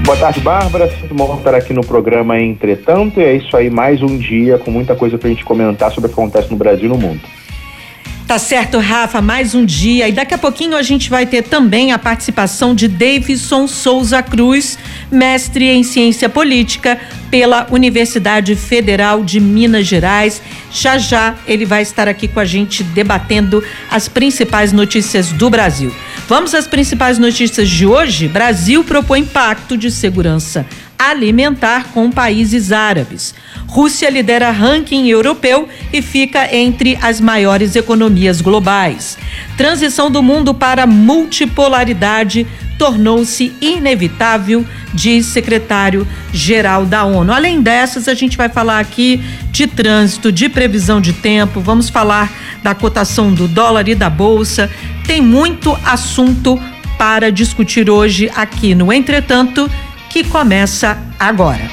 Boa tarde, Bárbara. Sinto bom estar aqui no programa Entretanto. E é isso aí, mais um dia com muita coisa pra gente comentar sobre o que acontece no Brasil e no mundo. Tá certo, Rafa, mais um dia. E daqui a pouquinho a gente vai ter também a participação de Davidson Souza Cruz, mestre em ciência política pela Universidade Federal de Minas Gerais. Já já ele vai estar aqui com a gente debatendo as principais notícias do Brasil. Vamos às principais notícias de hoje. Brasil propõe pacto de segurança alimentar com países árabes. Rússia lidera ranking europeu e fica entre as maiores economias globais. Transição do mundo para multipolaridade tornou-se inevitável, diz secretário-geral da ONU. Além dessas, a gente vai falar aqui de trânsito, de previsão de tempo, vamos falar da cotação do dólar e da bolsa. Tem muito assunto para discutir hoje aqui no Entretanto, que começa agora.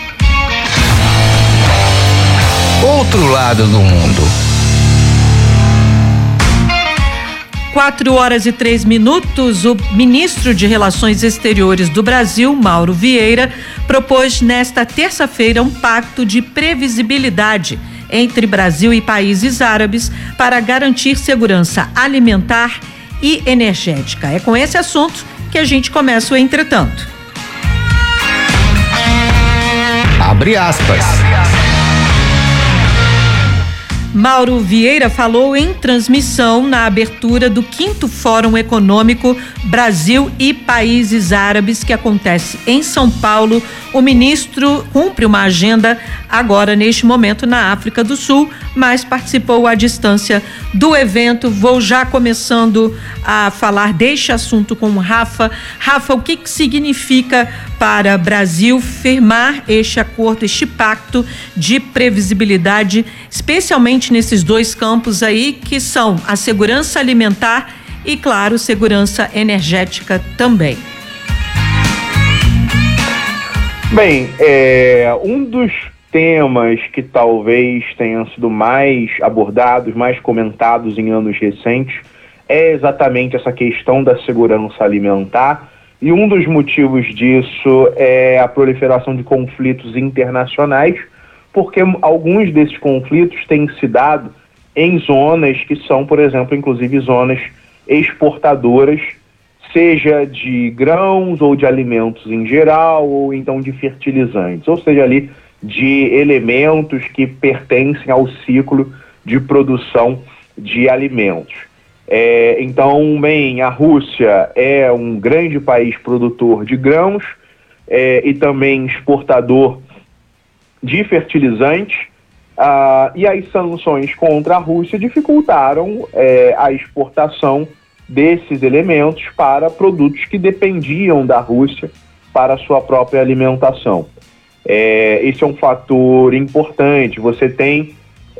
Outro lado do mundo. 4h03. O ministro de Relações Exteriores do Brasil, Mauro Vieira, propôs nesta terça-feira um pacto de previsibilidade entre Brasil e países árabes para garantir segurança alimentar e energética. É com esse assunto que a gente começa o Entretanto. Abre aspas. Mauro Vieira falou em transmissão na abertura do 5º Fórum Econômico Brasil e Países Árabes, que acontece em São Paulo. O ministro cumpre uma agenda agora, neste momento, na África do Sul, mas participou à distância do evento. Vou já começando a falar deste assunto com o Rafa. Rafa, o que significa para o Brasil firmar este acordo, este pacto de previsibilidade, especialmente nesses dois campos aí, que são a segurança alimentar e, claro, segurança energética também? Bem, um dos temas que talvez tenham sido mais abordados, mais comentados em anos recentes, é exatamente essa questão da segurança alimentar, e um dos motivos disso é a proliferação de conflitos internacionais, porque alguns desses conflitos têm se dado em zonas que são, por exemplo, inclusive zonas exportadoras, seja de grãos ou de alimentos em geral, ou então de fertilizantes, ou seja, ali de elementos que pertencem ao ciclo de produção de alimentos. Então, bem, a Rússia é um grande país produtor de grãos e também exportador de fertilizantes, e as sanções contra a Rússia dificultaram a exportação desses elementos para produtos que dependiam da Rússia para a sua própria alimentação. Esse é um fator importante. Você tem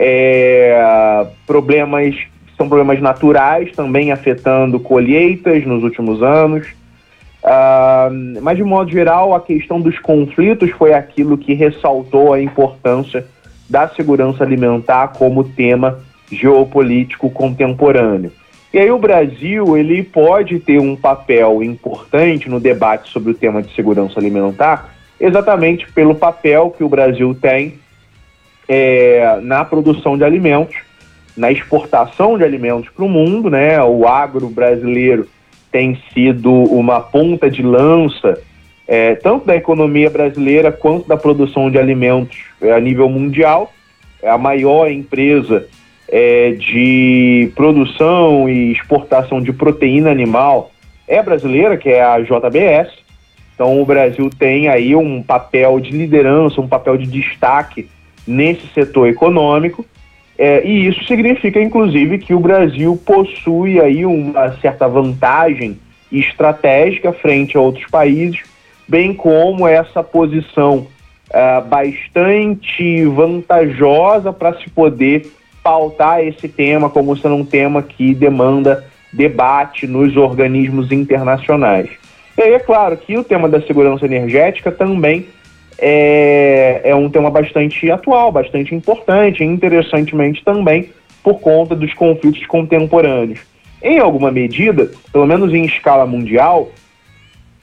problemas, são problemas naturais também afetando colheitas nos últimos anos, mas de modo geral a questão dos conflitos foi aquilo que ressaltou a importância da segurança alimentar como tema geopolítico contemporâneo. E aí o Brasil, ele pode ter um papel importante no debate sobre o tema de segurança alimentar, exatamente pelo papel que o Brasil tem na produção de alimentos, na exportação de alimentos para o mundo, né? O agro brasileiro tem sido uma ponta de lança, tanto da economia brasileira quanto da produção de alimentos a nível mundial. É a maior empresa de produção e exportação de proteína animal brasileira, que é a JBS. Então o Brasil tem aí um papel de liderança, um papel de destaque nesse setor econômico, e isso significa inclusive que o Brasil possui aí uma certa vantagem estratégica frente a outros países, bem como essa posição bastante vantajosa para se poder pautar esse tema como sendo um tema que demanda debate nos organismos internacionais. E aí é claro que o tema da segurança energética também é um tema bastante atual, bastante importante, e interessantemente também por conta dos conflitos contemporâneos. Em alguma medida, pelo menos em escala mundial,